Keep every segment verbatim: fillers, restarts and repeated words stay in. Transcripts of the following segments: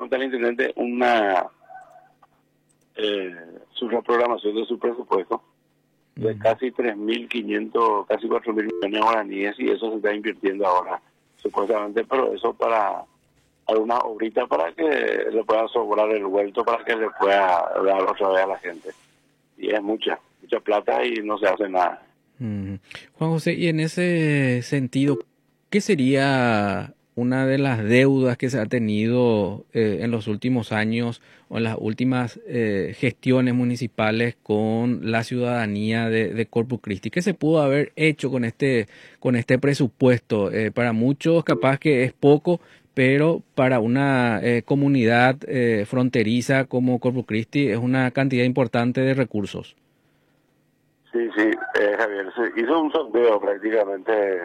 cuenta el intendente una eh, su reprogramación de su presupuesto de Mm. casi tres mil quinientos, casi cuatro mil millones de guaraníes, y eso se está invirtiendo ahora, supuestamente, pero eso para alguna obrita para que le pueda sobrar el vuelto, para que le pueda dar otra vez a la gente. Y es mucha, mucha plata y no se hace nada. Mm. Juan José, y en ese sentido, ¿qué sería una de las deudas que se ha tenido eh, en los últimos años o en las últimas eh, gestiones municipales con la ciudadanía de, de Corpus Christi? ¿Qué se pudo haber hecho con este, con este presupuesto? Eh, para muchos capaz que es poco, pero para una eh, comunidad eh, fronteriza como Corpus Christi es una cantidad importante de recursos. Sí, sí, eh, Javier, se hizo un sondeo prácticamente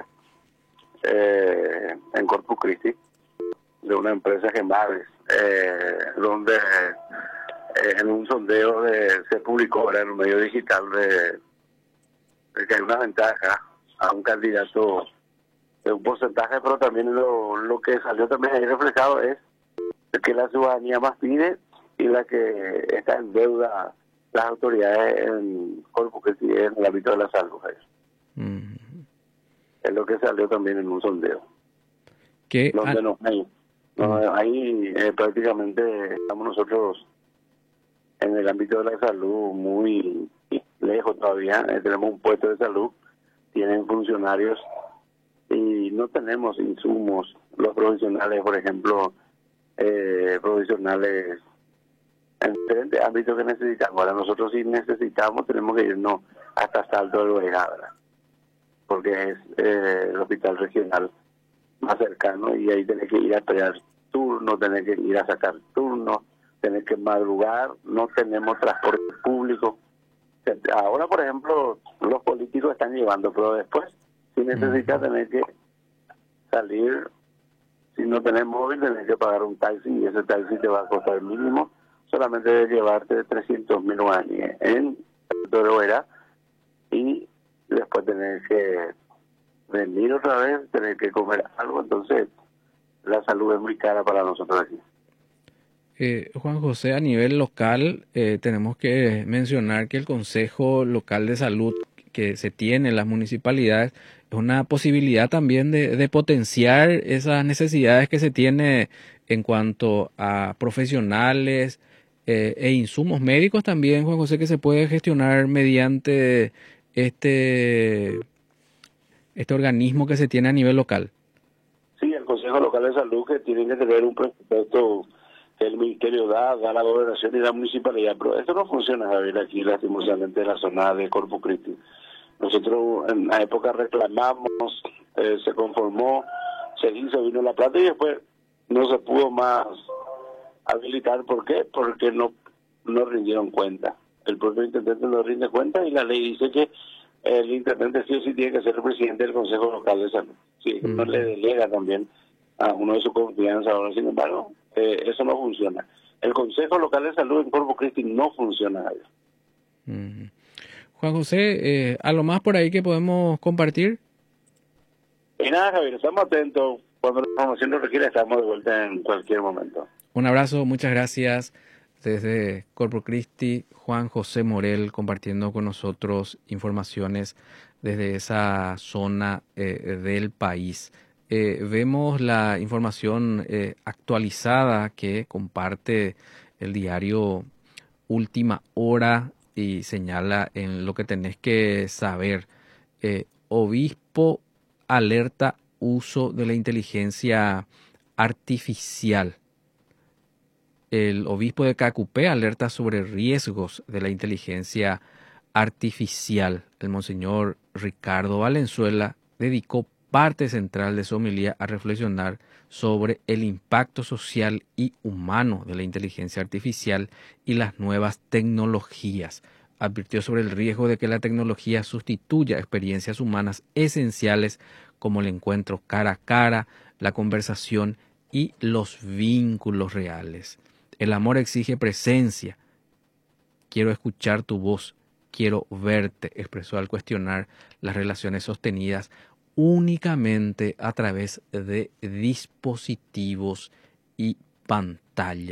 eh, en Corpus Christi de una empresa Gemares, eh, donde eh, en un sondeo de, se publicó ahora en un medio digital de, de que hay una ventaja a un candidato de un porcentaje, pero también lo, lo que salió también ahí reflejado es que la ciudadanía más pide y la que está en deuda las autoridades en Corpus Christi en el ámbito de la salud. Mm. Es lo que salió también en un sondeo. Que Donde ah, no hay, no, ahí eh, prácticamente estamos nosotros en el ámbito de la salud muy lejos todavía. Eh, tenemos un puesto de salud, tienen funcionarios y no tenemos insumos. Los profesionales, por ejemplo, eh, profesionales en diferentes ámbitos que necesitamos. Ahora nosotros si necesitamos tenemos que irnos hasta Salto del Oveja, ¿verdad? Porque es eh, el hospital regional más cercano y ahí tenés que ir a esperar turno, tenés que ir a sacar turno, tenés que madrugar, no tenemos transporte público. Ahora, por ejemplo, los políticos están llevando, pero después, si necesitas, tenés que salir, si no tenés móvil, tenés que pagar un taxi y ese taxi te va a costar mínimo solamente de llevarte trescientos mil guaraníes en Toruera y después tenés que venir otra vez, tener que comer algo, entonces la salud es muy cara para nosotros aquí. Eh, Juan José, a nivel local, eh, tenemos que mencionar que el Consejo Local de Salud que se tiene en las municipalidades es una posibilidad también de, de potenciar esas necesidades que se tiene en cuanto a profesionales eh, e insumos médicos también, Juan José, que se puede gestionar mediante este, este organismo que se tiene a nivel local. Sí, el Consejo Local de Salud que tiene que tener un presupuesto que el Ministerio da, da la gobernación y la municipalidad, pero esto no funciona, Javier, aquí lastimosamente en la zona de Corpus Christi. Nosotros en la época reclamamos, eh, se conformó, se hizo, vino la plata y después no se pudo más habilitar. ¿Por qué? Porque no, no rindieron cuenta. El propio intendente no rinde cuenta y la ley dice que el intendente sí o sí tiene que ser el presidente del Consejo Local de Salud. Sí, Mm. no le delega también a uno de su confianza. Ahora, sin embargo, eh, eso no funciona. El Consejo Local de Salud en Corpus Christi no funciona. Mm. Juan José, eh, ¿algo más por ahí que podemos compartir? Y nada, Javier, estamos atentos. Cuando la información lo requiere, estamos de vuelta en cualquier momento. Un abrazo, muchas gracias desde Corpus Christi, Juan José Morel, compartiendo con nosotros informaciones desde esa zona eh, del país. Eh, vemos la información eh, actualizada que comparte el diario Última Hora y señala en lo que tenés que saber. Eh, obispo alerta uso de la inteligencia artificial. El obispo de Cacupé alerta sobre riesgos de la inteligencia artificial. El monseñor Ricardo Valenzuela dedicó parte central de su homilía a reflexionar sobre el impacto social y humano de la inteligencia artificial y las nuevas tecnologías. Advirtió sobre el riesgo de que la tecnología sustituya experiencias humanas esenciales como el encuentro cara a cara, la conversación y los vínculos reales. El amor exige presencia. Quiero escuchar tu voz, quiero verte, expresó al cuestionar las relaciones sostenidas únicamente a través de dispositivos y pantallas.